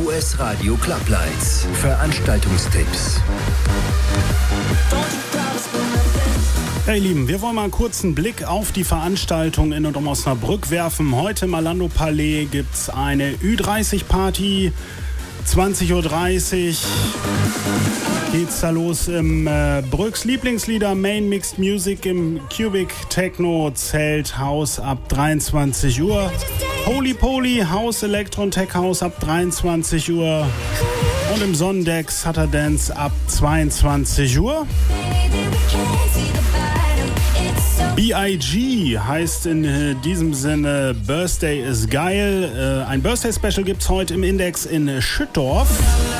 US Radio Club Lights. Veranstaltungstipps. Hey Lieben, wir wollen mal einen kurzen Blick auf die Veranstaltung in und um Osnabrück werfen. Heute im Alando Palais gibt es eine Ü30-Party. 20.30 Uhr geht's da los im Brücks Lieblingslieder Main Mixed Music im Cubic Techno Zelt House ab 23 Uhr. Holy Poly House Electro und Tech House ab 23 Uhr. Und im Sonnendeck Sutter Dance ab 22 Uhr. B.I.G. heißt in diesem Sinne Birthday is geil. Ein Birthday-Special gibt es heute im Index in Schüttorf.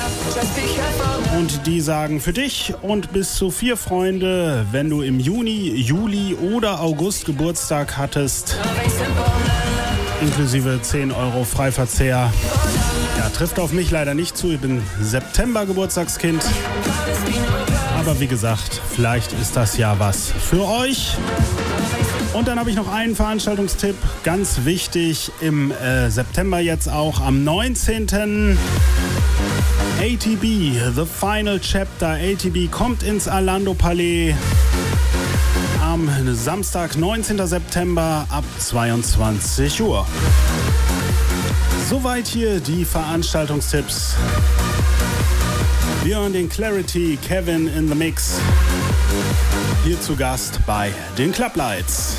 Und die sagen für dich und bis zu 4 Freunde, wenn du im Juni, Juli oder August Geburtstag hattest, inklusive 10 Euro Freiverzehr. Ja, trifft auf mich leider nicht zu, ich bin September Geburtstagskind. Aber wie gesagt, vielleicht ist das ja was für euch. Und dann habe ich noch einen Veranstaltungstipp, ganz wichtig, im September jetzt auch am 19. ATB, The Final Chapter. ATB kommt ins Alando Palais am Samstag, 19. September ab 22 Uhr. Soweit hier die Veranstaltungstipps. Wir hören den Clarity Kevin in the Mix. Hier zu Gast bei den Club Lights.